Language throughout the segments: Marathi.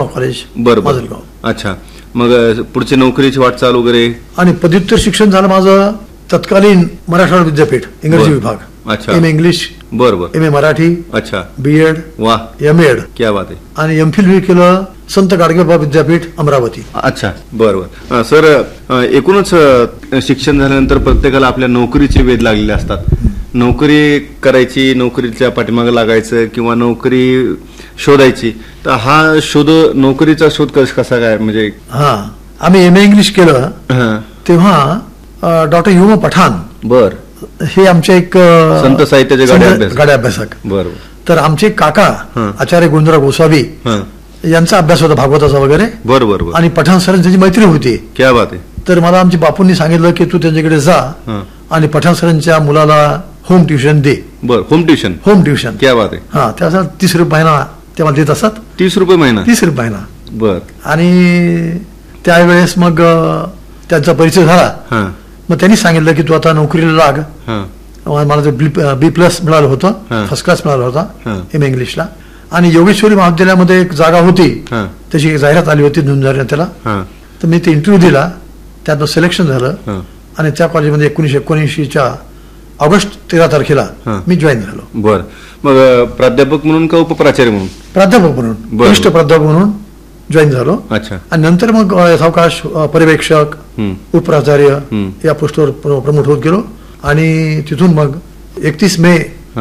कॉलेज बरं माजलगाव. अच्छा. मग पुढची नोकरीची वाटचाल वगैरे? आणि पदव्युत्तर शिक्षण झालं माझं तत्कालीन मराठवाडा विद्यापीठ इंग्रजी विभाग. अच्छा. एम ए इंग्लिश, बरोबर, एम ए मराठी, अच्छा, बीएड, वा, एम एड, क्या बात आहे. आणि एमफिल बी केलं संत गाडगेबाबा विद्यापीठ अमरावती. अच्छा, बरोबर. सर, एकूणच शिक्षण झाल्यानंतर प्रत्येकाला आपल्या नोकरीचे वेध लागलेले असतात. नोकरी करायची, नोकरीच्या पाठीमागे लागायचं किंवा नोकरी शोधायची, तर हा नोकरीचा शोध कसा काय? म्हणजे आम्ही एम ए इंग्लिश केलं तेव्हा डॉक्टर युमा पठाण बर हे आमचे एक संत साहित्याचे गाड्या अभ्यासक. बरोबर. तर आमचे काका आचार्य गुंजराव गोसावी यांचा अभ्यास होता भागवताचा वगैरे. बरोबर. आणि पठाण सरांची त्याची मैत्री होती. क्या बात आहे. तर मला आमच्या बापूंनी सांगितलं की तू त्यांच्याकडे जा आणि पठाण सरांच्या मुलाला होम ट्युशन दे. बर, होम ट्युशन. क्या बात आहे. त्याचा 30 रुपये महिना तेव्हा देत असतात. 30 रुपये महिना? 30 रुपये महिना. बर. आणि त्यावेळेस मग त्यांचा परिचय झाला. मग त्यांनी सांगितलं की तू आता नोकरीला लाग. मला ते B+ मिळालं होतं, फर्स्ट क्लास मिळाला होता एम ए इंग्लिशला. आणि योगेश्वरी महाविद्यालयामध्ये एक जागा होती, त्याची एक जाहिरात आली होती 2000 त्याला. तर मी ते इंटरव्ह्यू दिला, त्यात सिलेक्शन झालं आणि त्या कॉलेजमध्ये 1979 ऑगस्ट 13 तारखेला मी जॉईन झालो. बर. मग प्राध्यापक म्हणून का उपप्राचार्य म्हणून? प्राध्यापक म्हणून, वरिष्ठ प्राध्यापक म्हणून जॉईन झालो. अच्छा. आणि नंतर मग यथावकाश पर्यवेक्षक, उपप्राचार्य या पोस्टवर प्रमोट होत गेलो. आणि तिथून मग 31 मे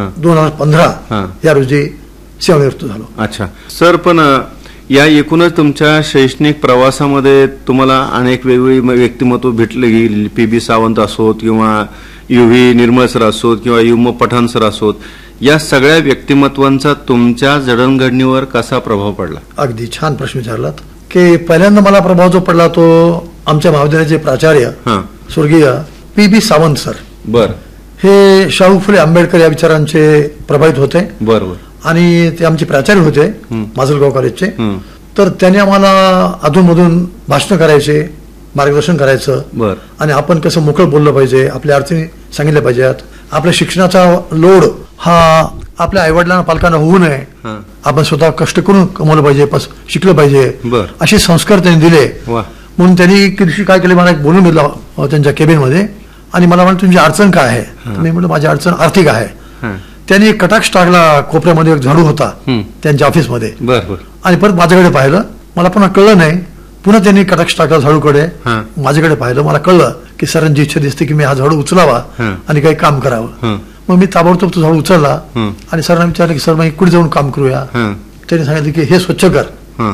2015 या रोजी सेवानिवृत्त झालो. अच्छा. सर, पण या एकूणच तुमच्या शैक्षणिक प्रवासामध्ये तुम्हाला अनेक वेगवेगळी व्यक्तिमत्व भेटले गेली. PB सावंत असोत किंवा UV निर्मळ सर असोत किंवा युम पठाण सर असोत, या सगळ्या व्यक्तिमत्वांचा तुमच्या जडणघडणीवर कसा प्रभाव पडला? अगदी छान प्रश्न विचारलात. की पहिल्यांदा मला प्रभाव जो पडला तो आमच्या महाविद्यालयाचे प्राचार्य स्वर्गीय PB सावंत सर. बर. हे शाहू फुले आंबेडकर या विचारांचे प्रभावित होते. बरोबर. आणि ते आमचे प्राचार्य होते माजलगाव कॉलेजचे. तर त्यांनी आम्हाला अधूनमधून भाषण करायचे, मार्गदर्शन करायचं. बर. आणि आपण कसं मोकळं बोललं पाहिजे, आपल्या अडचणी सांगितल्या पाहिजेत, आपल्या शिक्षणाचा लोड हा आपल्या आईवडिलांना पालकांना होऊ नये, आपण स्वतः कष्ट करून कमवलं पाहिजे, शिकलं पाहिजे, असे संस्कार त्यांनी दिले. म्हणून त्यांनी दिवशी काय केले, मला एक बोलून घेतला त्यांच्या केबिनमध्ये आणि मला म्हणलं तुमची अडचण काय आहे? मी म्हटलं माझी अडचण आर्थिक आहे. त्यांनी एक कटाक्ष टाकला, कोपऱ्यामध्ये एक झाडू होता त्यांच्या ऑफिसमध्ये. आणि परत माझ्याकडे पाहिलं, मला पुन्हा कळलं नाही. पुन्हा त्यांनी कटाक्ष टाकला झाडूकडे, माझ्याकडे पाहिलं, मला कळलं की सरांची इच्छा दिसते की मी हा झाडू उचलावा आणि काही काम करावं. मग मी ताबडतोब तो झाडू उचलला आणि सरांना विचारलं की सर मग कुठे जाऊन काम करूया? त्यांनी सांगितलं की हे स्वच्छ कर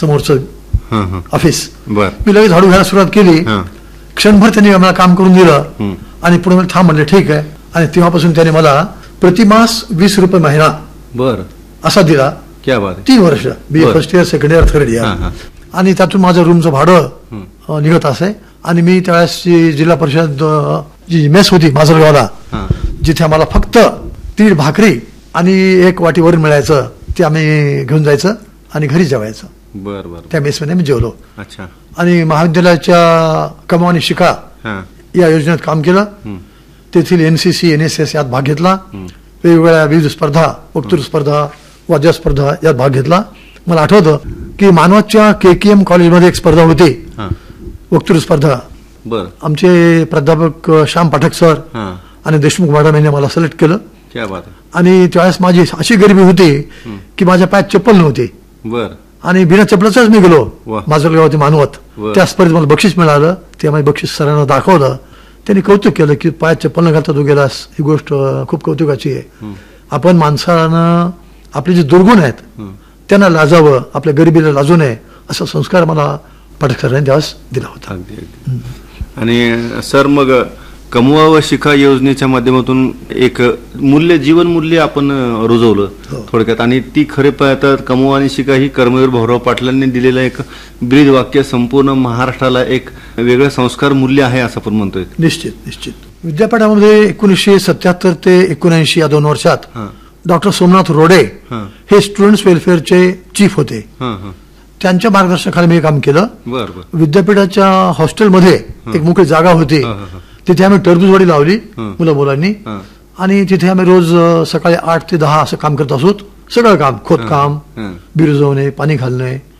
समोरचं ऑफिस. मी लगेच झाडू घ्यायला सुरुवात केली. क्षणभर त्यांनी मला काम करून दिलं आणि पुढे मला थांब म्हणले ठीक आहे. आणि तेव्हापासून त्याने मला प्रतिमास 20 रुपये महिना असा दिला. 3 वर्ष, BA first year, second year, third year. आणि त्यातून माझं रूमचं भाडं निघत असे. आणि मी त्यावेळेस जिल्हा परिषद जी मेस होती माजलगावला, जिथे आम्हाला फक्त 3 भाकरी आणि 1 वाटी वरण मिळायचं, ते आम्ही घेऊन जायचं आणि घरी जेवायचं. त्या मेसमध्ये मी जेवलो. आणि महाविद्यालयाच्या कमाव आणि शिका या योजनेत काम केलं. तेथील NCC, NSS यात भाग घेतला. वेगवेगळ्या विविध स्पर्धा, वक्तृत्व स्पर्धा, वाद्य स्पर्धा यात भाग घेतला. मला आठवतं की मानवतच्या KKM कॉलेजमध्ये एक स्पर्धा होती, वक्तृत्व स्पर्धा. आमचे प्राध्यापक श्याम पाठक सर आणि देशमुख मॅडम यांनी मला सिलेक्ट केलं. आणि त्यावेळेस माझी अशी गरिबी होती की माझ्या पायात चप्पल नव्हती आणि बिना चप्पलचाच मी गेलो माजलगाव ते मानवत. त्या स्पर्धेत मला बक्षीस मिळालं. ते माझं बक्षीस सरांना दाखवलं. त्यांनी कौतुक केलं की पायात चप्पल न घालता तू गेलास, ही गोष्ट खूप कौतुकाची आहे. आपण माणसानं आपले जे दुर्गुण आहेत त्यांना लाजावं, आपल्या गरिबीला लाजू नये, असा संस्कार मला पाठक सरांनी त्यावेळेस दिला होता. आणि सर, मग कमवा व शिका योजनेच्या माध्यमातून एक जीवन मूल्य आपण रुजवलं थोडक्यात. आणि ती खरे पाहतात कमवा आणि शिका ही कर्मवीर भाऊराव पाटलांनी दिलेलं एक ब्रीद वाक्य संपूर्ण महाराष्ट्राला एक वेगळं संस्कार मूल्य आहे असं आपण म्हणतोय. निश्चित. विद्यापीठामध्ये 1977 ते 1979 या 2 वर्षात डॉक्टर सोमनाथ रोडे हे स्टुडंट्स वेलफेअरचे चीफ होते. त्यांच्या मार्गदर्शनाखाली मी काम केलं. विद्यापीठाच्या हॉस्टेलमध्ये एक मोकळी जागा होती, तिथे आम्ही टरबूजवाडी लावली मुलं मुलांनी. आणि तिथे आम्ही रोज सकाळी 8 ते 10 असं काम करत असोत. सगळं काम, खोदकाम, बिरुजवणे, पाणी घालणे,